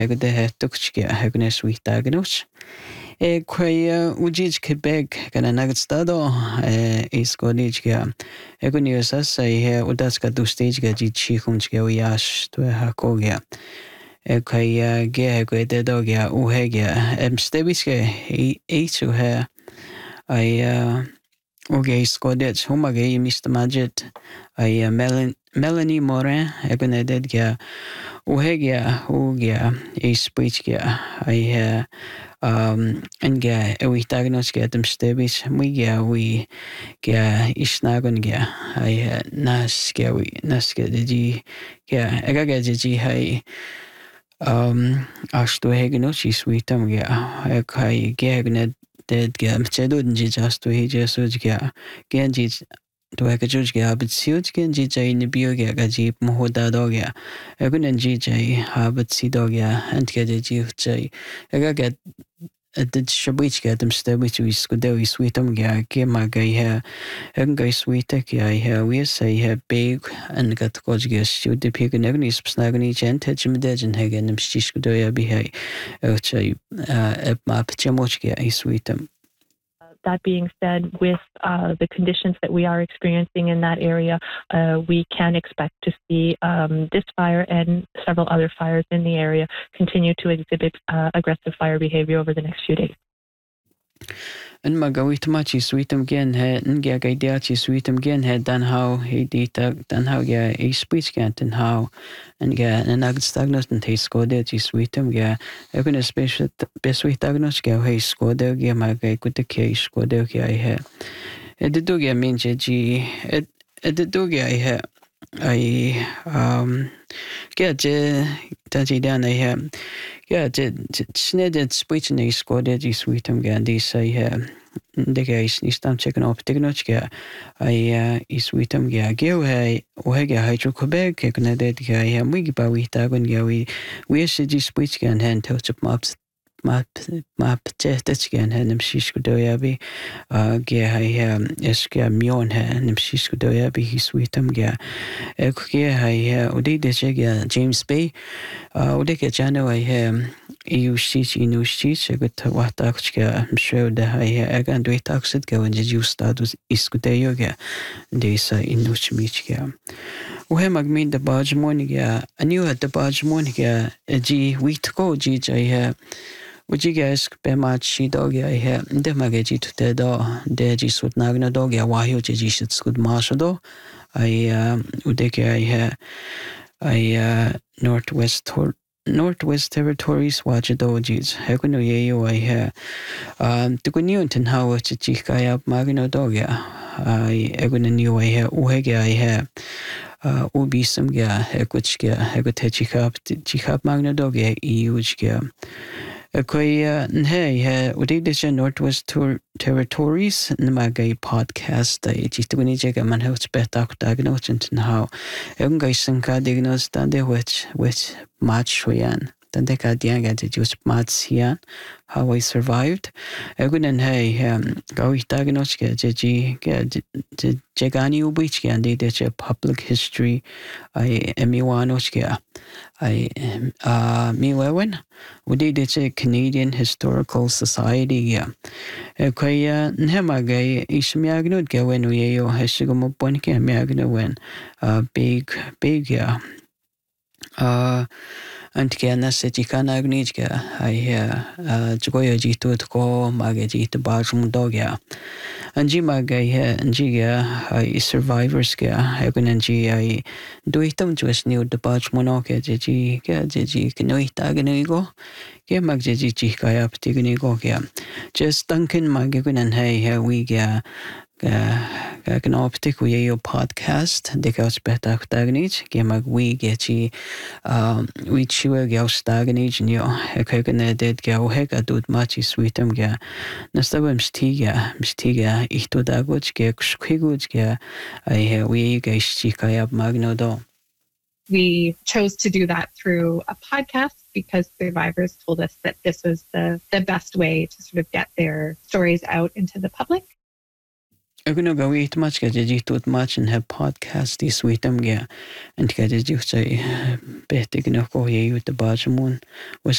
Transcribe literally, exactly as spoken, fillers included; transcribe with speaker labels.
Speaker 1: ego de hetukchke ego ne suitagnos. E quia ujij Quebec kana nagstado e iskodijga ego ni usasa he udaska du stage ga ji chikumchge uyash to hakogia. E quia ge ego de dogia uhegia em stebiske eitu he ai Oké, skodet. Homage mister Majid. Ai Melanie Melanie Morin. Ego ne dedgia uhegia ugia e speechgia. Ai um enga ewi tagnosgia dem stebis muigia wi gia isnagongia. Ai nasgia wi nasgia digi gia ega digi hai um ashtu hegnochi sweetam gia. Ai gia Dead gam chedun ji just to he just ga genji to a juj ga but suit genji jay ni bio ga gaji mohoda dogya egun ji jay habat si dogya and get a ji jay aga get at the shabich get them step which we could do sweetum ga ke magai ha and guy sweet ya ha we say ha big and got goj ga shoot the pig and every snagani gent him dejin hagen them shish do ya be hay chay uh map chamoch ga sweetum.
Speaker 2: That being said, with uh, the conditions that we are experiencing in that area, uh, we can expect to see um, this fire and several other fires in the area continue to exhibit uh, aggressive fire behavior over the next few days.
Speaker 1: En magawit machi sweetum gen he ngia gaidiachi sweetum gen he dan how he dita dan how ya e speech gant and how and ga en ag stagnos and he skode chi sweetum ga even a special besweet agnos ga he skode ga magai kutte ke skode ga he ed do ga minche ji ed ed do ga he ai um ga je ta ji dan he Ja, sned het speech ne skode ji sweetum ga di say he de ga is ni stam checken op tignoch ga ai is sweetum ga ge he o he ga hydro Quebec ke na de ga he mi ba wi ta gon ga wi wi se ji speech ga hand touch up maps map map chetach gan hem shish do ya bi ge ha es ga mion ha nem shish do ya bi sweetum ga ek ge ha odi de ga James Bay odi ke jano ai he eu shich inu shich ga wata ga show de ha ha ga do taxit ga when you status iskude yoga de sa inu chmich ga o he magmin de bajmon ga anu at de bajmon ga ji wheat go ji jai ha Would you guys be much she dog I have the magaji to the door, the jisut nagna dog, ya wahyo jishit good marshado. I would take I have I Northwest Tor Northwest Territories watch a dojis. Hakuno yeo I have um to go Newton how it's a chikaya magno dog ya. I egun new I have uhega I have uh ubi some ga hekuchga hekutechikap chikap magno dog ya iujga. Quia hey udidisha Northwest Tour Territories namagai podcast I chituguni jega man hots betak diagnosed and how young guys and ka diagnosed dande which which match hoyan then they got young at just mats here how I survived egun hey go diagnosed get jeji get jegani ubich and they public history I emiwanochga I uh me wewen we did it Canadian Historical Society ya kaya nhemagay ismiagnud ga when we yo hesigomo ponke miagno when uh big big ya uh Antkiana Setikana Agnijga, I hear Joya Jito ko Magaji to Bajum Dogya. And Jimagay and Jiga, I survivors ga, Hagun and G. I do it them to us new the Baj Monoka, Jiji, Gaji, Kanoit Agonigo, Gamagji Jika up Tigonigo. Just Duncan Magagun and Hey, here we ga. Kan optik we yo podcast de ka speta tagnich ge mag we gechi um we chiwe ge stagnich nyo e ka ne det ge o he ka dut machi sweetum ge nastabem stiga stiga ihto dagoch ge khiguch ge ai we ge chika yab magno do.
Speaker 3: We chose to do that through a podcast because survivors told us that this was the the best way to sort of get their stories out into the public.
Speaker 1: I'm going to go eat much, get a jitut much and have podcast this week. I'm going to get a juice. I bet you can go here with the Bajamon was